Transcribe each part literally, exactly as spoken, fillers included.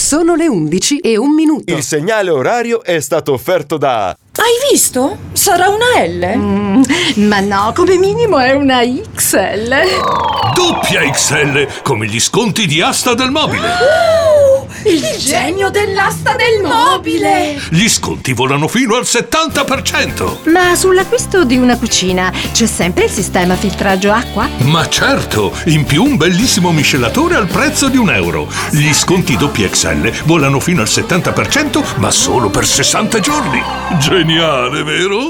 Sono le undici e un minuto. Il segnale orario è stato offerto da... Hai visto? Sarà una L? Mm, ma no, come minimo è una X L. Doppia X L, come gli sconti di Asta del Mobile. Uh, il genio dell'asta del mobile. Gli sconti volano fino al settanta per cento. Ma sull'acquisto di una cucina c'è sempre il sistema filtraggio acqua? Ma certo, in più un bellissimo miscelatore al prezzo di un euro. Gli sconti doppia X L volano fino al settanta per cento, ma solo per sessanta giorni. Geniale, vero?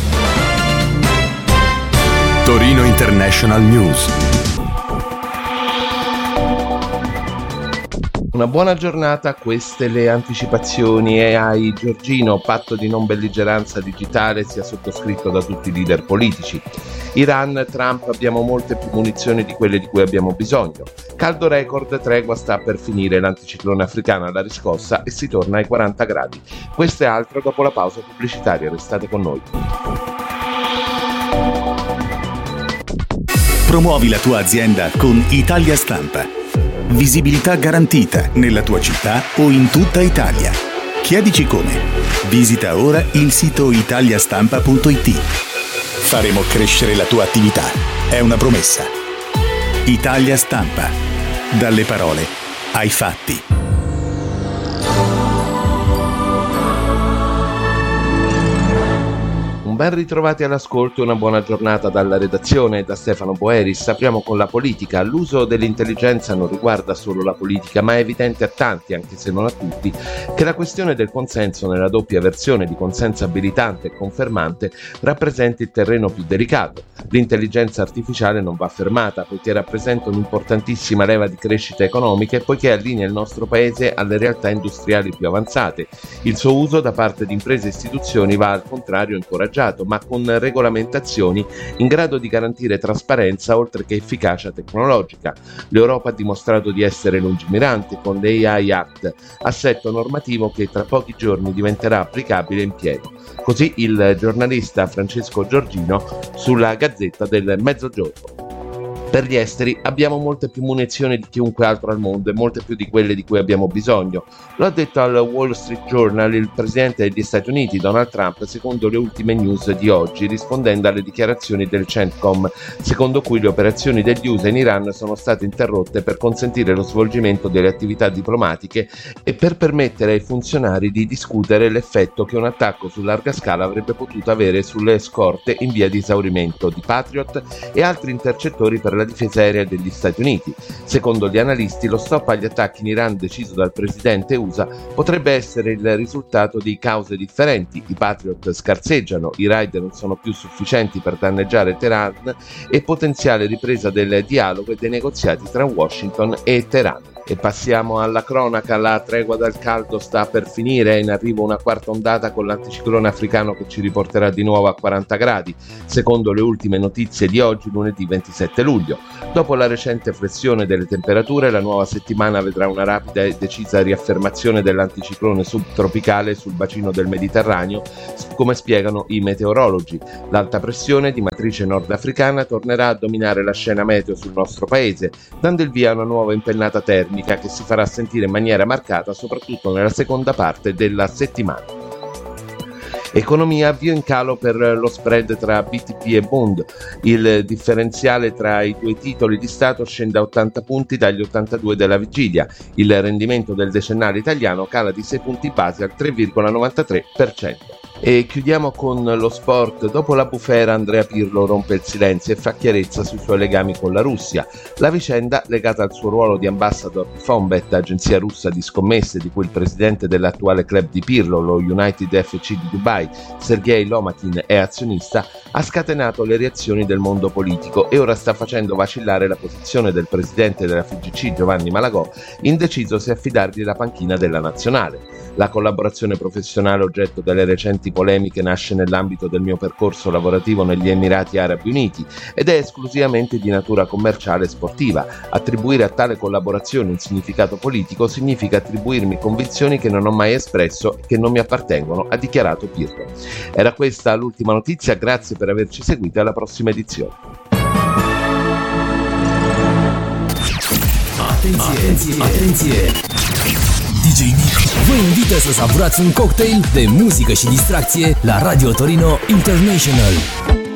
Torino International News. Una buona giornata, queste le anticipazioni. A I Giorgino, patto di non belligeranza digitale sia sottoscritto da tutti i leader politici. Iran, Trump, abbiamo molte più munizioni di quelle di cui abbiamo bisogno. Caldo record, tregua, sta per finire l'anticiclone africano alla riscossa e si torna ai quaranta gradi. Questo e altro dopo la pausa pubblicitaria, restate con noi. Promuovi la tua azienda con Italia Stampa. Visibilità garantita nella tua città o in tutta Italia. Chiedici come. Visita ora il sito italiastampa punto it. Faremo crescere la tua attività. È una promessa. Italia Stampa. Dalle parole ai fatti. Ben ritrovati all'ascolto, una buona giornata dalla redazione da Stefano Boeris. Apriamo con la politica. L'uso dell'intelligenza non riguarda solo la politica, ma è evidente a tanti, anche se non a tutti, che la questione del consenso nella doppia versione di consenso abilitante e confermante rappresenta il terreno più delicato. L'intelligenza artificiale non va fermata, poiché rappresenta un'importantissima leva di crescita economica e poiché allinea il nostro paese alle realtà industriali più avanzate. Il suo uso da parte di imprese e istituzioni va al contrario incoraggiato, ma con regolamentazioni in grado di garantire trasparenza oltre che efficacia tecnologica. L'Europa ha dimostrato di essere lungimirante con l'A I Act, assetto normativo che tra pochi giorni diventerà applicabile in pieno. Così il giornalista Francesco Giorgino sulla Gazzetta del Mezzogiorno. Per gli esteri abbiamo molte più munizioni di chiunque altro al mondo e molte più di quelle di cui abbiamo bisogno. Lo ha detto al Wall Street Journal il presidente degli Stati Uniti Donald Trump secondo le ultime news di oggi, rispondendo alle dichiarazioni del CENTCOM, secondo cui le operazioni degli U S A in Iran sono state interrotte per consentire lo svolgimento delle attività diplomatiche e per permettere ai funzionari di discutere l'effetto che un attacco su larga scala avrebbe potuto avere sulle scorte in via di esaurimento di Patriot e altri intercettori per la difesa aerea degli Stati Uniti. Secondo gli analisti, lo stop agli attacchi in Iran deciso dal presidente U S A potrebbe essere il risultato di cause differenti. I Patriot scarseggiano, i raid non sono più sufficienti per danneggiare Teheran e potenziale ripresa del dialogo e dei negoziati tra Washington e Teheran. E passiamo alla cronaca. La tregua dal caldo sta per finire, è in arrivo una quarta ondata con l'anticiclone africano che ci riporterà di nuovo a quaranta gradi, secondo le ultime notizie di oggi, lunedì ventisette luglio. Dopo la recente flessione delle temperature, la nuova settimana vedrà una rapida e decisa riaffermazione dell'anticiclone subtropicale sul bacino del Mediterraneo, come spiegano i meteorologi. L'alta pressione di matrice nordafricana tornerà a dominare la scena meteo sul nostro paese, dando il via a una nuova impennata termica che si farà sentire in maniera marcata soprattutto nella seconda parte della settimana. Economia, avvio in calo per lo spread tra B T P e Bund. Il differenziale tra i due titoli di Stato scende a ottanta punti dagli ottantadue della vigilia. Il rendimento del decennale italiano cala di sei punti base al tre virgola novantatré per cento. E chiudiamo con lo sport. Dopo la bufera, Andrea Pirlo rompe il silenzio e fa chiarezza sui suoi legami con la Russia. La vicenda, legata al suo ruolo di ambassador di Fonbet, agenzia russa di scommesse di cui il presidente dell'attuale club di Pirlo, lo United F C di Dubai, Sergei Lomatin, è azionista, ha scatenato le reazioni del mondo politico e ora sta facendo vacillare la posizione del presidente della F G C, Giovanni Malagò, indeciso se affidargli la panchina della nazionale. La collaborazione professionale oggetto delle recenti polemiche nasce nell'ambito del mio percorso lavorativo negli Emirati Arabi Uniti ed è esclusivamente di natura commerciale e sportiva. Attribuire a tale collaborazione un significato politico significa attribuirmi convinzioni che non ho mai espresso e che non mi appartengono, ha dichiarato Pirlo. Era questa l'ultima notizia, grazie per averci seguito e alla prossima edizione. Attenzione, attenzione. D J Puteți să savurați un cocktail de muzică și distracție la Radio Torino International.